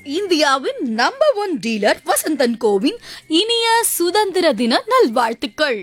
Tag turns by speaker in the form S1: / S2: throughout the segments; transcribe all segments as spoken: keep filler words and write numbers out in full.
S1: இந்தியாவின் number one dealer Vasanthan CoWIN இனிய சுதந்திர தின நல்வாழ்த்துக்கள்.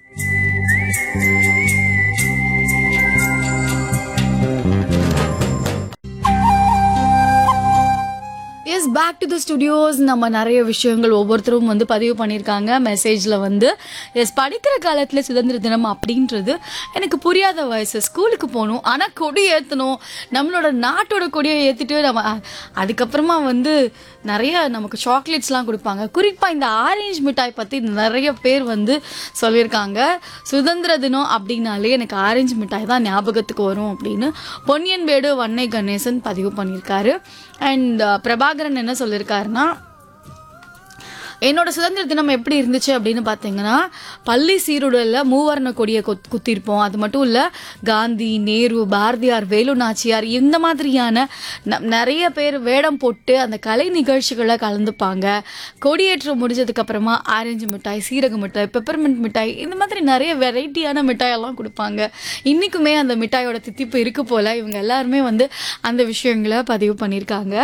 S1: S back to the studios. நம்ம நிறைய விஷயங்கள் ஒவ்வொருத்தரும் வந்து பதிவு பண்ணியிருக்காங்க மெசேஜில் வந்து. எஸ் படிக்கிற காலத்தில் சுதந்திர தினம் அப்படின்றது எனக்கு புரியாத வயசு. ஸ்கூலுக்கு போகணும், ஆனால் கொடி ஏற்றணும், நம்மளோட நாட்டோட கொடியை ஏற்றிட்டு நம்ம அதுக்கப்புறமா வந்து நிறைய நமக்கு சாக்லேட்ஸ்லாம் கொடுப்பாங்க. குறிப்பாக இந்த ஆரஞ்சு மிட்டாய் பற்றி நிறைய பேர் வந்து சொல்லியிருக்காங்க. சுதந்திர தினம் அப்படின்னாலே எனக்கு ஆரஞ்சு மிட்டாய் தான் ஞாபகத்துக்கு வரும் அப்படின்னு பொன்னியன்பேடு வன்னை கணேசன் பதிவு பண்ணியிருக்காரு. அண்ட் பிரபாகரன் என்ன சொல்லியிருக்காருன்னா, என்னோட சுதந்திர தினம் எப்படி இருந்துச்சு அப்படின்னு பார்த்தீங்கன்னா, பள்ளி சீருடலில் மூவர்ண கொடியை கொத் குத்திருப்போம். அது மட்டும் இல்லை, காந்தி, நேரு, பாரதியார், வேலு நாச்சியார் இந்த மாதிரியான நிறைய பேர் வேடம் போட்டு அந்த கலை நிகழ்ச்சிகளை கலந்துப்பாங்க. கொடியேற்றம் முடிஞ்சதுக்கப்புறமா ஆரஞ்சு மிட்டாய், சீரக மிட்டாய், பெப்பர்மெண்ட் மிட்டாய் இந்த மாதிரி நிறைய வெரைட்டியான மிட்டாயெல்லாம் கொடுப்பாங்க. இன்றைக்குமே அந்த மிட்டாயோட தித்திப்பு இருக்கு போல். இவங்க எல்லாருமே வந்து அந்த விஷயங்களை பதிவு பண்ணியிருக்காங்க.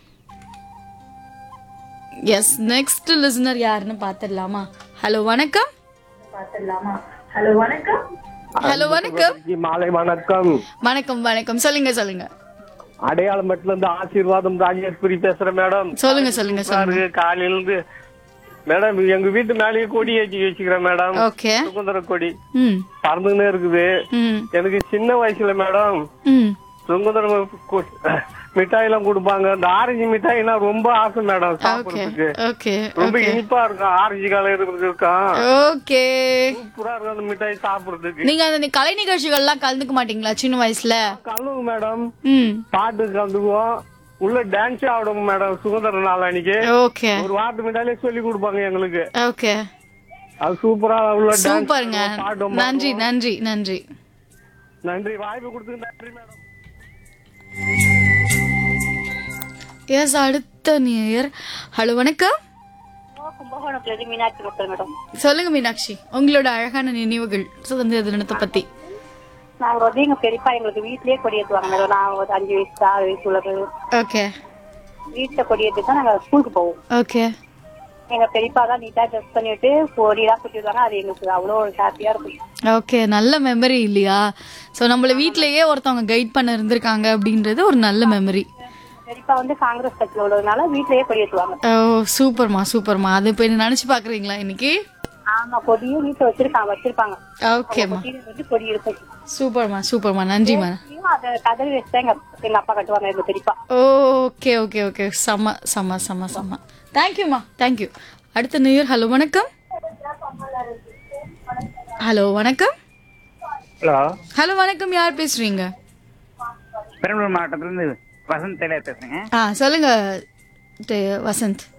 S1: எஸ், நெக்ஸ்ட் லிசனர் யாருன்னு பாத்துடலாமா? ஹலோ வணக்கம்.
S2: பாத்துடலாமா? ஹலோ வணக்கம்.
S1: ஹலோ வணக்கம்.
S3: மாலை வணக்கம்.
S1: வணக்கம் வணக்கம். சொல்லுங்க சொல்லுங்க.
S3: அடையாளமட்டில இருந்து ஆசீர்வாதம் ராஜேஸ்வரி பேசுறேன் மேடம்.
S1: சொல்லுங்க சொல்லுங்க சொல்லுங்க.
S3: காலையில இருந்து மேடம் எங்க வீட்டு மேலேயே கொடி ஏற்றி வச்சுக்கிறேன் மேடம்.
S1: ஓகே.
S3: சுதந்திர கொடி
S1: ம்
S3: பறந்துன்னே இருக்குது.
S1: ம்
S3: எனக்கு சின்ன வயசுல மேடம்
S1: ம்
S3: சுதந்திர மிட்டாய் எல்லாம் கொடுப்பாங்க. இந்த ஆரஞ்சு மிட்டாய்னா ரொம்ப ஆசை மேடம்
S1: ஓகே
S3: சாப்பிடுறதுக்கு.
S1: ஓகே
S3: ரொம்ப இனிப்பா இருக்கும். ஆரஞ்சு கலர் இருக்கும்.
S1: ஓகே.
S3: சூப்பரா இருக்கும் அந்த மிட்டாய் சாப்பிடுறதுக்கு.
S1: நீங்க அந்த கலை நிகழ்ச்சிகள்லாம் கலந்துக்க மாட்டீங்களா சின்ன வயசுல?
S3: கலந்து மேடம்.
S1: ம்
S3: பாட்டு கலந்துக்குவோம். உள்ள டான்ஸ் ஆடும் மேடம். சுதந்திர நாள் அன்னைக்கு
S1: ஓகே.
S3: ஒரு வார்த்தை மிட்டாலே சொல்லி கொடுப்பாங்க எங்களுக்கு.
S1: ஓகே.
S3: அது சூப்பரா உள்ள
S1: சூப்பருங்க. நன்றி நன்றி நன்றி
S3: நன்றி. வாய்ப்பு கொடுத்து நன்றி மேடம்.
S1: எஸ், அடுத்த நேயர். ஹலோ வணக்கம்.
S2: கும்பகோணத்துல இருந்து மீனாட்சி மக்கள் மேடம்.
S1: சொல்லுங்க மீனாட்சி, உங்களோட அழகான நினைவுகள் சுதந்திர தினத்தை பத்தி.
S2: நாங்க வந்து எங்க பெரியப்பா எங்களுக்கு வீட்லயே கொடி ஏற்றுவாங்க மேடம். நான் ஒரு அஞ்சு வயசு ஆறு வயசு உள்ளது
S1: ஓகே.
S2: வீட்டுல கொடி ஏற்றி தான் நாங்க ஸ்கூலுக்கு போவோம்.
S1: ஓகே.
S2: எங்க பெரியப்பா தான் நீட்டா ட்ரெஸ் பண்ணிட்டு கொடியெல்லாம் குட்டிடுவாங்க. அது எங்களுக்கு அவ்வளோ ஹாப்பியா இருக்கும்.
S1: ஓகே, நல்ல மெமரி இல்லையா? ஸோ நம்மள வீட்லயே ஒருத்தவங்க கைட் பண்ண இருந்திருக்காங்க அப்படின்றது ஒரு நல்ல மெமரி.
S2: பெரியப்பா வந்து காங்கிரஸ் கட்சியில உள்ளதுனால வீட்லயே கொடி ஏற்றுவாங்க.
S1: ஓ சூப்பர்மா சூப்பர்மா. அது இப்போ என்ன நினைச்சு பாக்குறீங்களா இன்னைக்கு?
S2: ஆமா, கொடியும் வீட்டுல வச்சிருக்காங்க வச்சிருப்பாங்க.
S1: ஓகேம்மா,
S2: வந்து கொடி இருக்கும்.
S1: சூப்பர்மா சூப்பர்மா. நன்றிமா.
S2: அதை கதறி வச்சுதான் எங்க எங்க அப்பா கட்டுவாங்க எங்க பெரியப்பா.
S1: Okay okay okay. செம்ம செம்ம செம்ம செம்ம. தேங்க்யூமா தேங்க்யூ. அடுத்த நியூயர். ஹலோ வணக்கம். ஹலோ வணக்கம்.
S4: ஹலோ
S1: ஹலோ வணக்கம். யார் பேசுறீங்க?
S4: பெரம்பலூர் மாவட்டத்திலிருந்து வசந்த் டெய்லர் பேசுறேங்க.
S1: ஆ சொல்லுங்க டே- வசந்த்.